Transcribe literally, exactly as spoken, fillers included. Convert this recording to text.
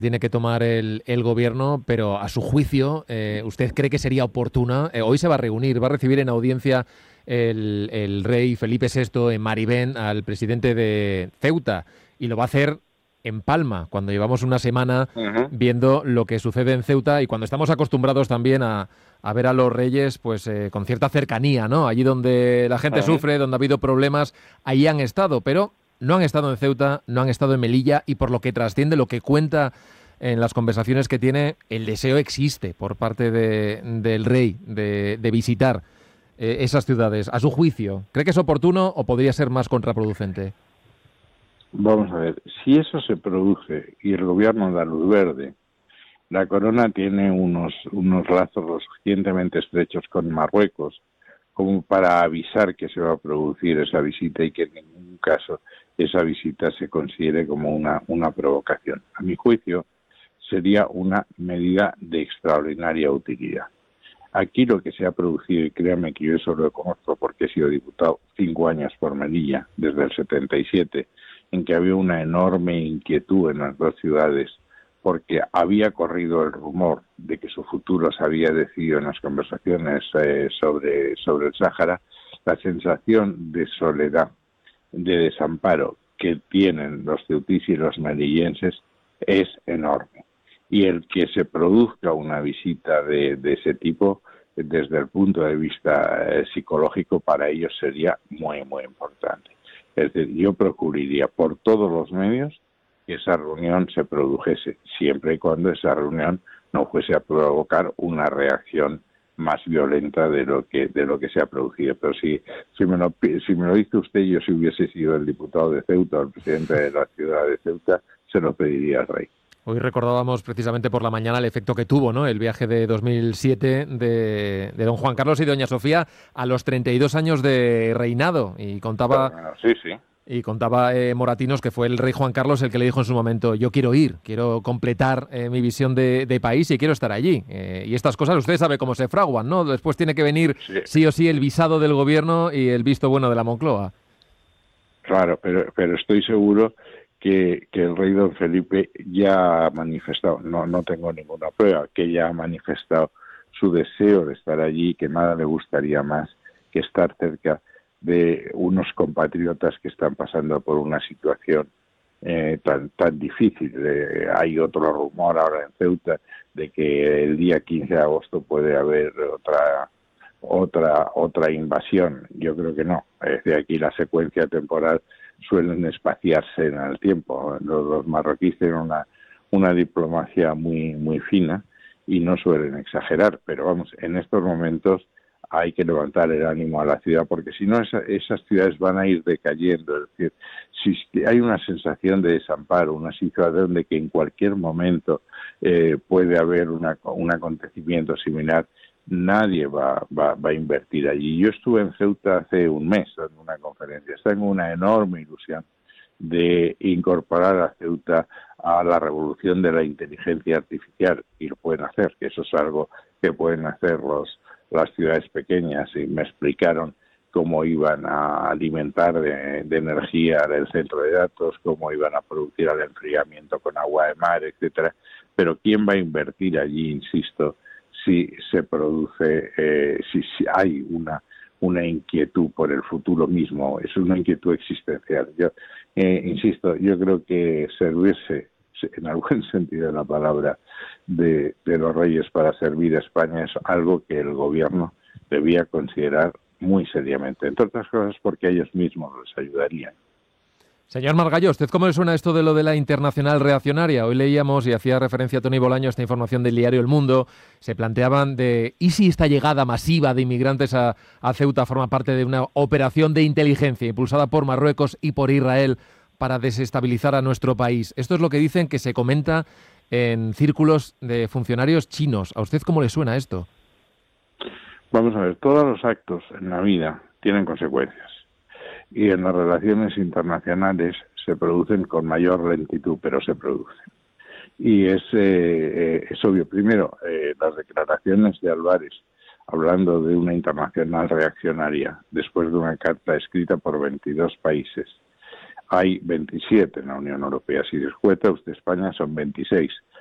tiene que tomar el, el gobierno, pero a su juicio, eh, ¿usted cree que sería oportuna? Eh, hoy se va a reunir, va a recibir en audiencia el, el rey Felipe sexto en Maribén al presidente de Ceuta y lo va a hacer en Palma, cuando llevamos una semana Ujú. viendo lo que sucede en Ceuta y cuando estamos acostumbrados también a, a ver a los reyes pues eh, con cierta cercanía, ¿no? Allí donde la gente Ujú. sufre, donde ha habido problemas, ahí han estado, pero no han estado en Ceuta, no han estado en Melilla y por lo que trasciende, lo que cuenta en las conversaciones que tiene, el deseo existe por parte de, del rey de, de visitar eh, esas ciudades. A su juicio, ¿cree que es oportuno o podría ser más contraproducente? Vamos a ver, si eso se produce y el gobierno da luz verde, la corona tiene unos, unos lazos lo suficientemente estrechos con Marruecos como para avisar que se va a producir esa visita y que en ningún caso esa visita se considere como una, una provocación. A mi juicio, sería una medida de extraordinaria utilidad. Aquí lo que se ha producido, y créanme que yo eso lo conozco porque he sido diputado cinco años por Melilla, desde el setenta y siete, en que había una enorme inquietud en las dos ciudades, porque había corrido el rumor de que su futuro se había decidido en las conversaciones eh, sobre, sobre el Sáhara. La sensación de soledad, de desamparo que tienen los ceutís y los melillenses es enorme. Y el que se produzca una visita de, de ese tipo, desde el punto de vista eh, psicológico, para ellos sería muy, muy importante. Es decir, yo procuraría por todos los medios que esa reunión se produjese, siempre y cuando esa reunión no fuese a provocar una reacción más violenta de lo que de lo que se ha producido. Pero si, si, me lo, si me lo dice usted, yo si hubiese sido el diputado de Ceuta o el presidente de la ciudad de Ceuta, se lo pediría al rey. Hoy recordábamos precisamente por la mañana el efecto que tuvo, ¿no? El viaje de dos mil siete de, de don Juan Carlos y doña Sofía a los treinta y dos años de reinado. Y Pero contaba, bueno, sí, sí. y contaba eh, Moratinos que fue el rey Juan Carlos el que le dijo en su momento: yo quiero ir, quiero completar eh, mi visión de, de país y quiero estar allí. Eh, y estas cosas usted sabe cómo se fraguan, ¿no? Después tiene que venir Sí, sí o sí el visado del gobierno y el visto bueno de la Moncloa. claro, pero, pero estoy seguro que, que el rey don Felipe ya ha manifestado, no, no tengo ninguna prueba, que ya ha manifestado su deseo de estar allí, que nada le gustaría más que estar cerca de unos compatriotas que están pasando por una situación eh, tan, tan difícil. Eh, hay otro rumor ahora en Ceuta de que el día quince de agosto puede haber otra otra otra invasión. Yo creo que no. Es decir, aquí la secuencia temporal suelen espaciarse en el tiempo. Los, los marroquíes tienen una, una diplomacia muy, muy fina y no suelen exagerar, pero vamos, en estos momentos hay que levantar el ánimo a la ciudad, porque si no esa, esas ciudades van a ir decayendo. Es decir, si hay una sensación de desamparo, una situación de que en cualquier momento eh, puede haber una, un acontecimiento similar, nadie va, va, va a invertir allí. Yo estuve en Ceuta hace un mes en una conferencia. Tengo una enorme ilusión de incorporar a Ceuta a la revolución de la inteligencia artificial, y lo pueden hacer, que eso es algo que pueden hacer los, las ciudades pequeñas, y me explicaron cómo iban a alimentar de, de energía el centro de datos, cómo iban a producir el enfriamiento con agua de mar, etcétera. Pero ¿quién va a invertir allí, insisto, si se produce, eh, si, si hay una una inquietud por el futuro mismo, es una inquietud existencial. Yo eh, insisto, yo creo que servirse, en algún sentido de la palabra, de, de los reyes para servir a España es algo que el gobierno debía considerar muy seriamente, entre otras cosas porque a ellos mismos les ayudarían. Señor Margallo, ¿usted cómo le suena esto de lo de la internacional reaccionaria? Hoy leíamos, y hacía referencia a Tony Bolaño, esta información del diario El Mundo, se planteaban de, ¿y si esta llegada masiva de inmigrantes a, a Ceuta forma parte de una operación de inteligencia impulsada por Marruecos y por Israel para desestabilizar a nuestro país? Esto es lo que dicen que se comenta en círculos de funcionarios chinos. ¿A usted cómo le suena esto? Vamos a ver, todos los actos en la vida tienen consecuencias. Y en las relaciones internacionales se producen con mayor lentitud, pero se producen. Y es, eh, es obvio, primero, eh, las declaraciones de Álvarez hablando de una internacional reaccionaria después de una carta escrita por veintidós países hay veintisiete en la Unión Europea. Si descuenta usted España, son veintiséis.